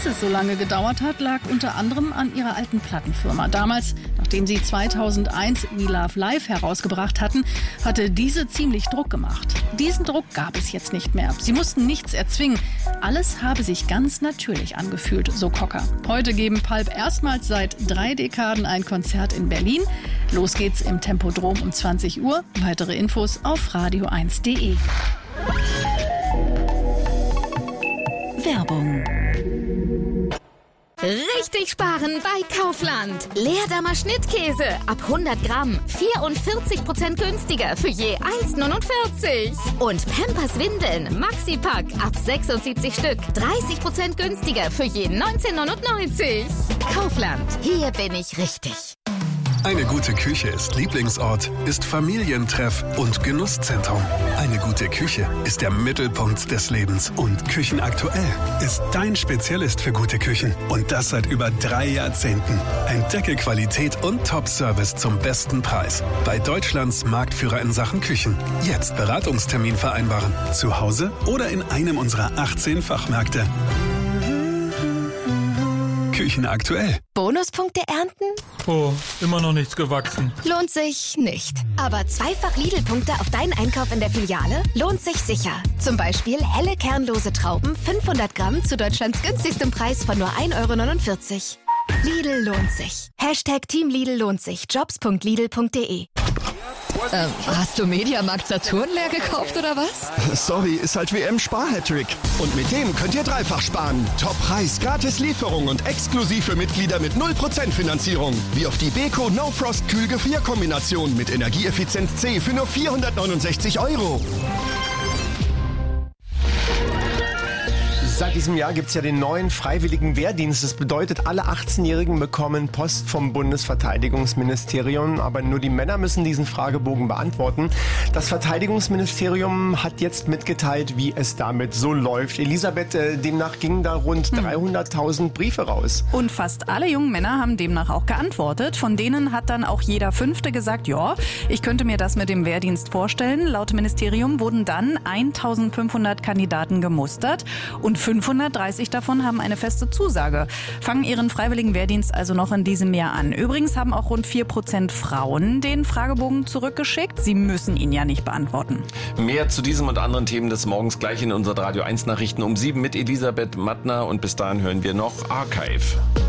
Dass es so lange gedauert hat, lag unter anderem an ihrer alten Plattenfirma. Damals, nachdem sie 2001 We Love Life herausgebracht hatten, hatte diese ziemlich Druck gemacht. Diesen Druck gab es jetzt nicht mehr. Sie mussten nichts erzwingen. Alles habe sich ganz natürlich angefühlt, so Cocker. Heute geben Pulp erstmals seit 3 Dekaden ein Konzert in Berlin. Los geht's im Tempodrom um 20 Uhr. Weitere Infos auf radio1.de. Werbung. Richtig sparen bei Kaufland. Leerdammer Schnittkäse ab 100 Gramm 44% günstiger für je 1,49. Und Pampers Windeln Maxi-Pack ab 76 Stück 30% günstiger für je 19,99. Kaufland, hier bin ich richtig. Eine gute Küche ist Lieblingsort, ist Familientreff und Genusszentrum. Eine gute Küche ist der Mittelpunkt des Lebens. Und Küchenaktuell ist dein Spezialist für gute Küchen. Und das seit über 3 Jahrzehnten. Entdecke Qualität und Top-Service zum besten Preis. Bei Deutschlands Marktführer in Sachen Küchen. Jetzt Beratungstermin vereinbaren. Zu Hause oder in einem unserer 18 Fachmärkte. Küchenaktuell. Bonuspunkte ernten? Oh, immer noch nichts gewachsen. Lohnt sich nicht. Aber zweifach Lidl-Punkte auf deinen Einkauf in der Filiale lohnt sich sicher. Zum Beispiel helle kernlose Trauben 500 Gramm zu Deutschlands günstigstem Preis von nur 1,49 €. Lidl lohnt sich. Hashtag Team Lidl lohnt sich. Jobs.lidl.de. Hast du Mediamarkt Saturn leer gekauft oder was? Sorry, ist halt WM-Spar-Hattrick. Und mit dem könnt ihr dreifach sparen. Top-Preis, Gratis-Lieferung und exklusiv für Mitglieder mit 0% Finanzierung. Wie auf die Beko No Frost Kühl-Gefrier-Kombination mit Energieeffizienz C für nur 469 €. Seit diesem Jahr gibt es ja den neuen freiwilligen Wehrdienst. Das bedeutet, alle 18-Jährigen bekommen Post vom Bundesverteidigungsministerium. Aber nur die Männer müssen diesen Fragebogen beantworten. Das Verteidigungsministerium hat jetzt mitgeteilt, wie es damit so läuft. Elisabeth, demnach gingen da rund 300.000 Briefe raus. Und fast alle jungen Männer haben demnach auch geantwortet. Von denen hat dann auch jeder 5. gesagt, ja, ich könnte mir das mit dem Wehrdienst vorstellen. Laut Ministerium wurden dann 1.500 Kandidaten gemustert und 530 davon haben eine feste Zusage, fangen ihren freiwilligen Wehrdienst also noch in diesem Jahr an. Übrigens haben auch rund 4% Frauen den Fragebogen zurückgeschickt. Sie müssen ihn ja nicht beantworten. Mehr zu diesem und anderen Themen des Morgens gleich in unseren Radio 1 Nachrichten um 7 mit Elisabeth Mattner und bis dahin hören wir noch Archive.